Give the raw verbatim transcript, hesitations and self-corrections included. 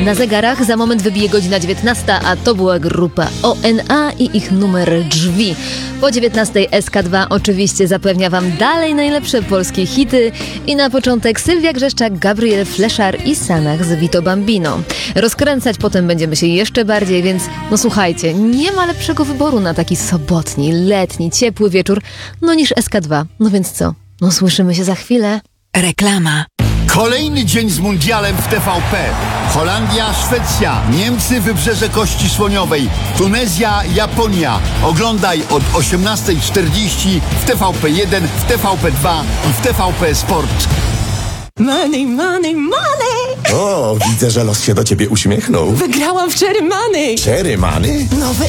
Na zegarach za moment wybije godzina dziewiętnasta, a to była grupa O N A i ich numer Drzwi. Po dziewiętnastej S K dwa oczywiście zapewnia wam dalej najlepsze polskie hity i na początek Sylwia Grzeszczak, Gabriel Fleszar i Sanach z Vito Bambino. Rozkręcać potem będziemy się jeszcze bardziej, więc no słuchajcie, nie ma lepszego wyboru na taki sobotni, letni, ciepły wieczór, no niż S K dwa. No więc co? No słyszymy się za chwilę. Reklama. Kolejny dzień z mundialem w T V P. Holandia, Szwecja, Niemcy, Wybrzeże Kości Słoniowej, Tunezja, Japonia. Oglądaj od osiemnastej czterdzieści w T V P jeden, w T V P dwa i w T V P Sport. Money, money, money! O, widzę, że los się do ciebie uśmiechnął. Wygrałam w Cherry Money! Cherry Money? Nowy